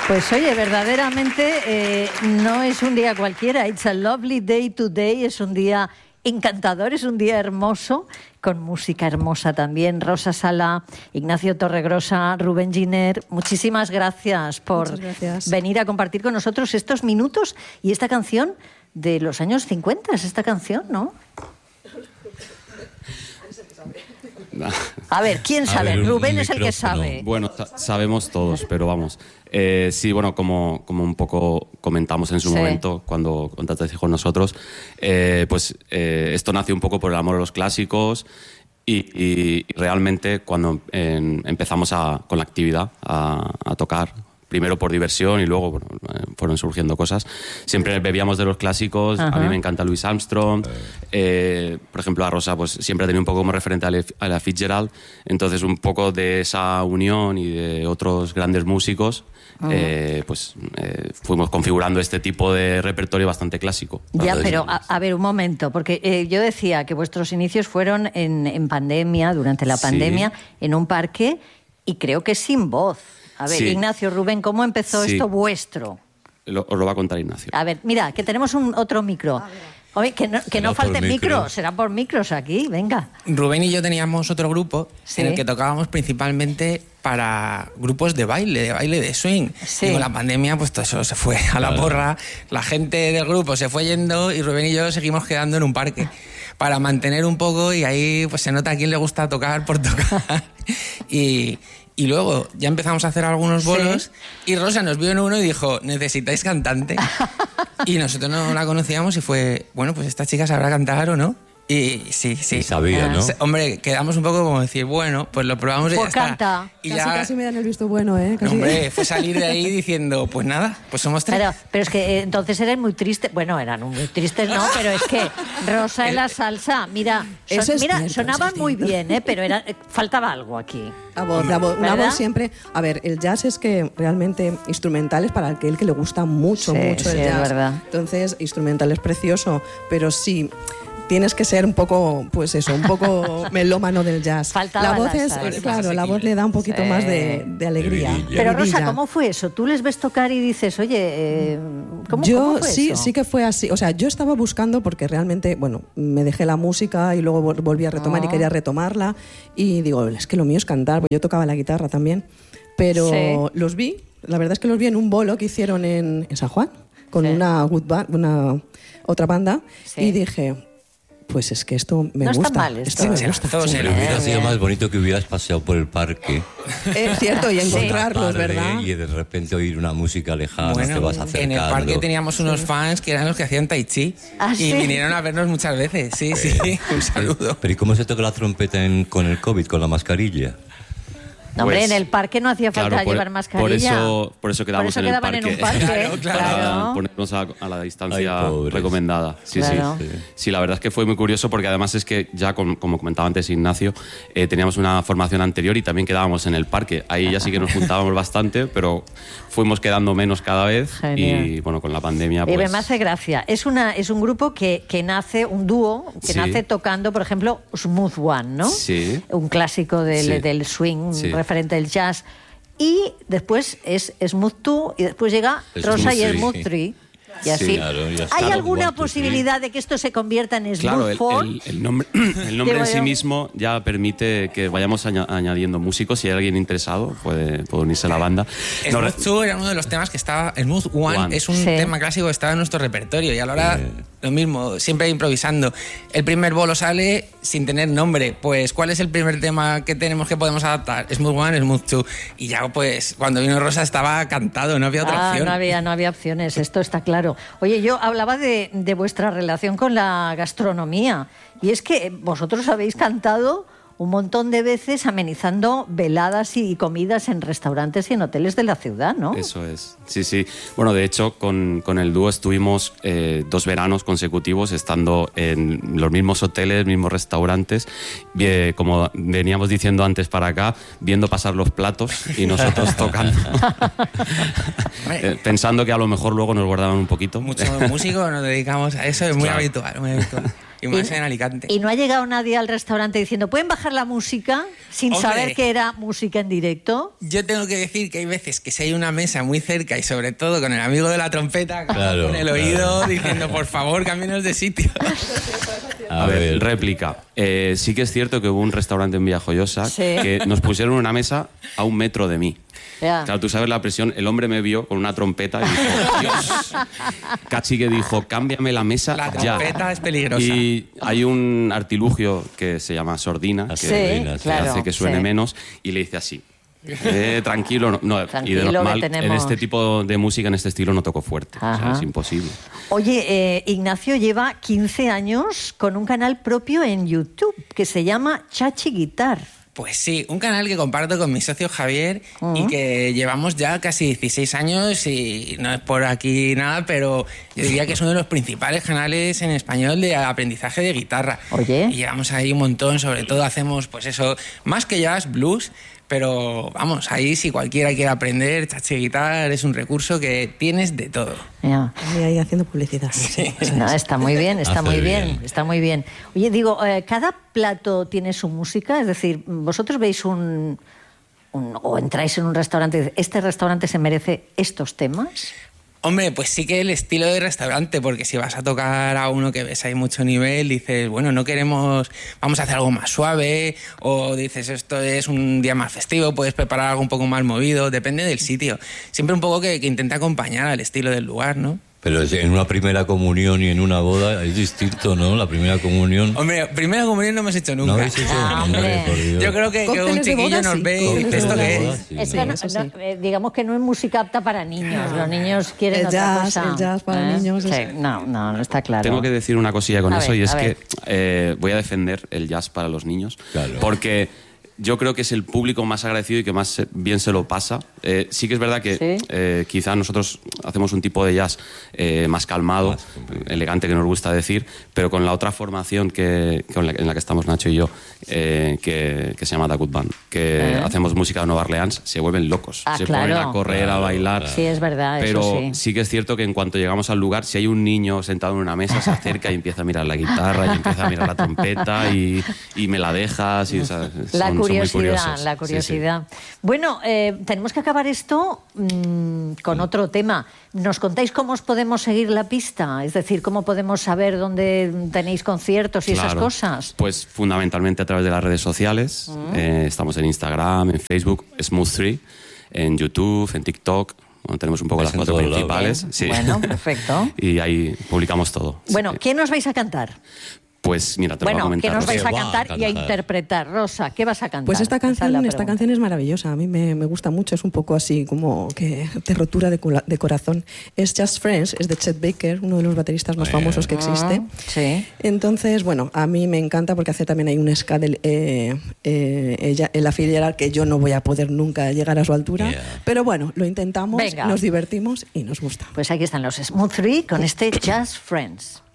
Pues oye, verdaderamente no es un día cualquiera. It's a lovely day today. Es un día encantador, es un día hermoso, con música hermosa también. Rosa Sala, Ignacio Torregrosa, Rubén Giner, muchísimas gracias por venir a compartir con nosotros estos minutos y esta canción de los años 50. Es esta canción, ¿no? A ver, ¿quién sabe? Rubén es el que sabe. Bueno, sabemos todos, pero vamos. Sí, bueno, como un poco comentamos en su momento cuando contactaste con nosotros, esto nació un poco por el amor a los clásicos y realmente cuando empezamos con la actividad a tocar, primero por diversión y luego fueron surgiendo cosas. Siempre bebíamos de los clásicos. Ajá. A mí me encanta Louis Armstrong. Por ejemplo, a Rosa pues siempre ha tenido un poco como referente a la Fitzgerald. Entonces, un poco de esa unión y de otros grandes músicos, fuimos configurando este tipo de repertorio bastante clásico. Ya, pero a ver, un momento, porque yo decía que vuestros inicios fueron en pandemia, durante la pandemia, en un parque, y creo que sin voz. A ver, Ignacio, Rubén, ¿cómo empezó esto vuestro? Os lo va a contar Ignacio. A ver, mira, que tenemos otro micro. Oye, que no falten micros, será por micros aquí, venga. Rubén y yo teníamos otro grupo en el que tocábamos principalmente para grupos de baile de swing. Sí. Y con la pandemia, pues todo eso se fue a la porra. La gente del grupo se fue yendo y Rubén y yo seguimos quedando en un parque para mantener un poco, y ahí pues se nota a quién le gusta tocar por tocar. Y luego ya empezamos a hacer algunos bolos y Rosa nos vio en uno y dijo, ¿necesitáis cantante? Y nosotros no la conocíamos y fue, bueno, pues esta chica sabrá cantar o no. Y sí. Y sabía, ¿no? Hombre, quedamos un poco como decir, bueno, pues lo probamos y pues ya canta. Está. Y casi me dan el visto bueno, ¿eh? Casi. Hombre, fue salir de ahí diciendo, pues nada, pues somos tres. Pero es que entonces eran muy tristes. Bueno, eran muy tristes, no, pero es que Rosa en la salsa, mira, sonaban muy bien, pero faltaba algo aquí. Una voz siempre. A ver, el jazz es que realmente instrumental es para aquel que le gusta mucho el jazz. Es verdad. Entonces, instrumental es precioso, pero sí, tienes que ser un poco, pues eso, un poco melómano del jazz. Faltaba la voz la voz le da un poquito más de alegría. Pero Rosa, ¿cómo fue eso? Tú les ves tocar y dices, oye, ¿cómo fue eso? Sí que fue así. O sea, yo estaba buscando porque realmente, bueno, me dejé la música y luego volví a retomar y quería retomarla. Y digo, es que lo mío es cantar, porque yo tocaba la guitarra también. Pero los vi, la verdad es que los vi en un bolo que hicieron en San Juan, con una otra banda, y dije, pues es que esto me gusta. No está mal esto. Me gusta. Pero hubiera sido más bonito que hubieras paseado por el parque. Es cierto, y encontrarlos, ¿verdad? Y de repente oír una música lejana, te vas acercando. En el parque teníamos unos fans que eran los que hacían tai chi. Y vinieron a vernos muchas veces. Sí, un saludo. Pero ¿y cómo se toca la trompeta con el COVID, con la mascarilla? No, hombre, en el parque no hacía falta llevar mascarilla. Por eso quedamos en el parque. En un parque. Claro. Ponernos a la distancia recomendada. Sí, la verdad es que fue muy curioso porque además es que ya, como comentaba antes Ignacio, teníamos una formación anterior y también quedábamos en el parque. Ahí ya sí que nos juntábamos bastante, pero fuimos quedando menos cada vez. Genial. Y bueno, con la pandemia pues... me hace gracia. Es un grupo que nace, un dúo, que nace tocando, por ejemplo, Smooth One, ¿no? Sí. Un clásico del swing, referente del jazz, y después es Smooth 2 y después llega Rosa y Smooth 3 y así. Claro, ¿Hay alguna posibilidad de que esto se convierta en Smooth 4? El nombre en sí mismo ya permite que vayamos añadiendo músicos. Si hay alguien interesado puede unirse a la banda. Smooth 2 era uno de los temas que estaba. Smooth One es un tema clásico que estaba en nuestro repertorio, y a la hora lo mismo, siempre improvisando. El primer bolo sale sin tener nombre. Pues, ¿cuál es el primer tema que podemos adaptar? Smooth One, Smooth 2. Y ya, pues, cuando vino Rosa estaba cantado, no había otra opción. No había opciones, esto está claro. Oye, yo hablaba de vuestra relación con la gastronomía, y es que vosotros habéis cantado un montón de veces amenizando veladas y comidas en restaurantes y en hoteles de la ciudad, ¿no? Eso es, sí. Bueno, de hecho, con el dúo estuvimos 2 veranos consecutivos estando en los mismos hoteles, mismos restaurantes, como veníamos diciendo antes para acá, viendo pasar los platos y nosotros tocando. Pensando que a lo mejor luego nos guardaban un poquito. Muchos músicos nos dedicamos a eso, es muy habitual. y más en Alicante. ¿Y no ha llegado nadie al restaurante diciendo, ¿pueden bajar la música sin saber que era música en directo? Yo tengo que decir que hay veces que si hay una mesa muy cerca y sobre todo con el amigo de la trompeta con el oído diciendo, por favor, cámbienos de sitio. A ver, réplica. Sí que es cierto que hubo un restaurante en Villajoyosa que nos pusieron una mesa a 1 metro de mí. Yeah. Claro, tú sabes la presión. El hombre me vio con una trompeta y dijo, Dios. Cachi que dijo, cámbiame la mesa ya. La trompeta es peligrosa. Y hay un artilugio que se llama sordina, que hace que suene menos, y le dice así. Tranquilo, no. Tranquilo, y de normal, tenemos... en este tipo de música, en este estilo, no toco fuerte. O sea, es imposible. Oye, Ignacio lleva 15 años con un canal propio en YouTube que se llama Chachi Guitar. Pues sí, un canal que comparto con mi socio Javier y que llevamos ya casi 16 años y no es por aquí nada, pero yo diría que es uno de los principales canales en español de aprendizaje de guitarra. Oye. Y llevamos ahí un montón, sobre todo hacemos pues eso, más que jazz, blues, pero vamos, ahí si cualquiera quiere aprender, Chachi Guitar es un recurso que tienes de todo. Yeah. Y ahí haciendo publicidad. Sí. No, está muy bien, está muy bien. Oye, digo, ¿cada plato tiene su música? Es decir, ¿vosotros veis o entráis en un restaurante y dices, ¿este restaurante se merece estos temas? Hombre, pues sí que el estilo de restaurante, porque si vas a tocar a uno que ves ahí mucho nivel, dices, bueno, no queremos, vamos a hacer algo más suave, o dices, esto es un día más festivo, puedes preparar algo un poco más movido, depende del sitio. Siempre un poco que intenta acompañar al estilo del lugar, ¿no? Pero en una primera comunión y en una boda es distinto, ¿no? La primera comunión... Hombre, primera comunión no hemos hecho nunca. ¿No habéis hecho? Hombre. Yo creo que un chiquillo nos ve y dice, ¿esto qué es? Digamos que no es música apta para niños. Los niños quieren otra cosa. El jazz para niños. Sí, no está claro. Tengo que decir una cosilla con eso, ver, y es que voy a defender el jazz para los niños. Claro. Porque yo creo que es el público más agradecido y que más bien se lo pasa. Sí que es verdad que quizá nosotros hacemos un tipo de jazz más calmado, elegante, que nos gusta decir, pero con la otra formación en la que estamos Nacho y yo, que se llama The Good Band, que hacemos música de Nueva Orleans, se vuelven locos. Se ponen a correr, a bailar. Sí, es verdad, pero eso sí que es cierto que en cuanto llegamos al lugar, si hay un niño sentado en una mesa, se acerca y empieza a mirar la guitarra y empieza a mirar la trompeta y me la dejas. Y, o sea, la curiosidad. Sí. Bueno, tenemos que acabar esto con otro tema. ¿Nos contáis cómo os podemos seguir la pista? Es decir, ¿cómo podemos saber dónde tenéis conciertos y esas cosas? Pues fundamentalmente a través de las redes sociales. Estamos en Instagram, en Facebook, Smooth3, en YouTube, en TikTok. Bueno, tenemos un poco las fotos principales. Sí. Bueno, perfecto. Y ahí publicamos todo. Bueno, ¿qué nos vais a cantar? Pues mira, te lo voy a comentar. ¿qué nos vais a cantar y a interpretar? Rosa, ¿qué vas a cantar? Pues esta canción es maravillosa, a mí me gusta mucho, es un poco así como que de rotura de corazón. Es Just Friends, es de Chet Baker, uno de los bateristas más famosos que existe. Sí. Entonces, bueno, a mí me encanta porque hace también hay un ska de Ella Fitzgerald que yo no voy a poder nunca llegar a su altura, pero bueno, lo intentamos, nos divertimos y nos gusta. Pues aquí están los Smooth3 con este Just Friends.